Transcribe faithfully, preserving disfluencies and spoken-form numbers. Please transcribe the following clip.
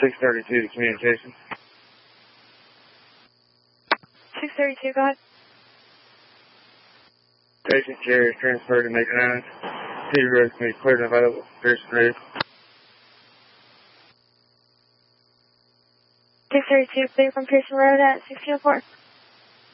six thirty-two to communication. six thirty-two, go ahead. Patient carrier is transferred to Macon Island. T V road can be cleared and available. Pearson Road. six thirty-two, clear from Pearson Road at sixteen oh four.